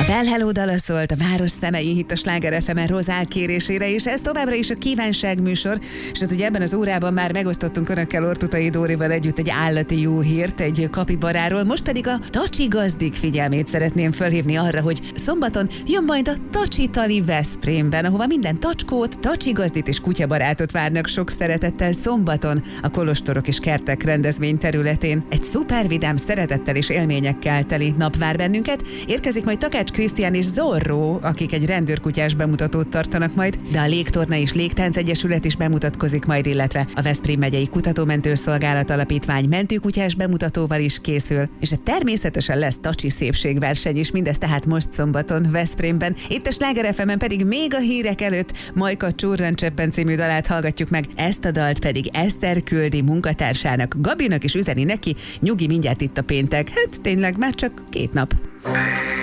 Well Hello dala szólt a város szemei hit a Sláger FM-en Rozál kérésére, és ez továbbra is a kívánság műsor, és hát ugye ebben az órában már megosztottunk önökkel Ortutai Dórival együtt egy állati jó hírt, egy kapibaráról, most pedig a Tacsi gazdik figyelmét szeretném felhívni arra, hogy szombaton jön majd a Tacsi Tali Veszprémben, ahova minden tacskót, tacsi gazdit és kutyabarátot várnak sok szeretettel szombaton a Kolostorok és Kertek rendezvény területén. Egy szuper vidám, szeretettel és élményekkel teli nap vár bennünket, érkezik majd Takács Krisztián és Zorro, akik egy rendőrkutyás bemutatót tartanak majd, de a Légtorna és Légtánc Egyesület is bemutatkozik majd, illetve a Veszprém megyei Kutatómentőszolgálat Alapítvány mentőkutyás bemutatóval is készül, és természetesen lesz tacsi szépségverseny is, mindez tehát most szombaton Veszprémben. Itt a Sláger FM-en pedig még a hírek előtt Majka Csurrancseppen című dalát hallgatjuk meg, ezt a dalt pedig Eszter küldi munkatársának, Gabinak is üzeni neki, nyugi, mindjárt itt a péntek, hát tényleg már csak 2 nap.